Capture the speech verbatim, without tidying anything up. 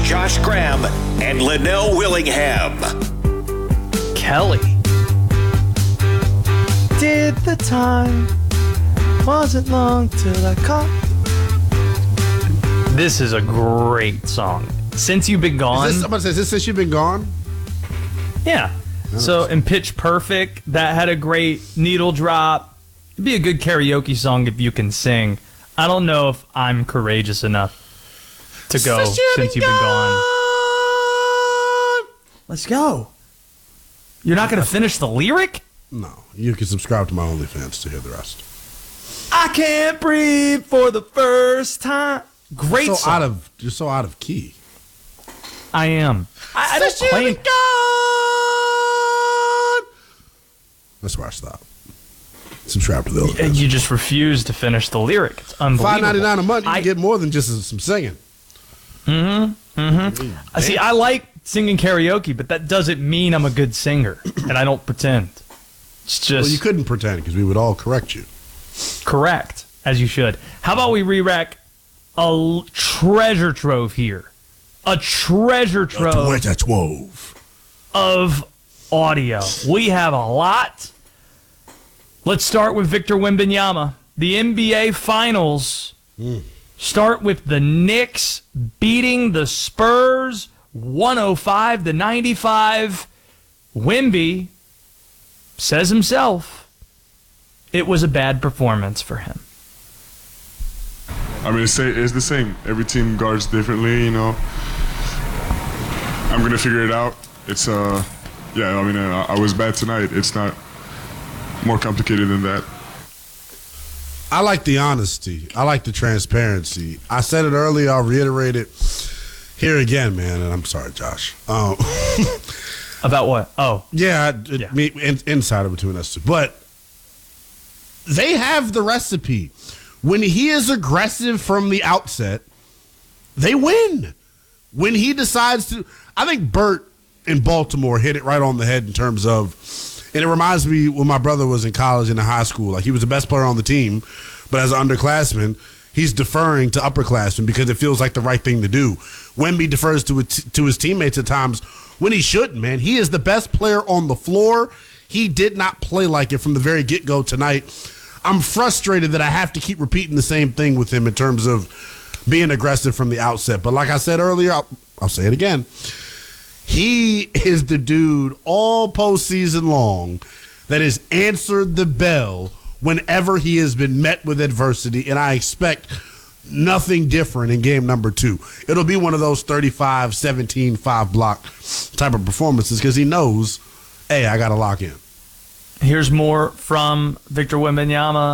Josh Graham and Linnell Willingham. Kelly. Did the time. Wasn't long till I caught. This is a great song. Since You've Been Gone. Is this, I'm about to say, is this Since You've Been Gone? Yeah. So in Pitch Perfect, that had a great needle drop. It'd be a good karaoke song if you can sing. I don't know if I'm courageous enough to go Since You've, since been, you've been gone. gone. Let's go. You're not going to finish the lyric? No. You can subscribe to my OnlyFans to hear the rest. I can't breathe for the first time. Great so song. Out of, you're so out of key. I am. I, I don't play. That's where I stop. Subscribe to the OnlyFans. You just refuse to finish the lyric. It's unbelievable. five ninety-nine a month, you I, can get more than just some singing. Mm-hmm. Mm-hmm. See, I like singing karaoke, but that doesn't mean I'm a good singer, and I don't pretend. It's just... Well, you couldn't pretend, because we would all correct you. Correct, as you should. How about we re-rack a l- treasure trove here? A treasure trove, A treasure trove of audio. We have a lot. Let's start with Victor Wembanyama. The N B A Finals mm. start with the Knicks beating the Spurs one oh five to ninety-five. Wemby says himself it was a bad performance for him. I mean, it's, it's the same. Every team guards differently, you know. I'm going to figure it out. It's, uh, yeah, I mean, uh, I was bad tonight. It's not more complicated than that. I like the honesty. I like the transparency. I said it earlier. I'll reiterate it here again, man. And I'm sorry, Josh. Um, About what? Oh. Yeah, yeah. Me, in, insider between us two. But they have the recipe. When he is aggressive from the outset, they win. When he decides to, I think Bert in Baltimore hit it right on the head in terms of, and it reminds me when my brother was in college and in high school. Like, he was the best player on the team, but as an underclassman, he's deferring to upperclassmen because it feels like the right thing to do. Wemby defers to, to his teammates at times when he shouldn't, man. He is the best player on the floor. He did not play like it from the very get-go tonight. I'm frustrated that I have to keep repeating the same thing with him in terms of being aggressive from the outset. But like I said earlier, I'll, I'll say it again. He is the dude all postseason long that has answered the bell whenever he has been met with adversity, and I expect nothing different in game number two. It'll be one of those thirty-five, seventeen, five block type of performances because he knows, hey, I got to lock in. Here's more from Victor Wembanyama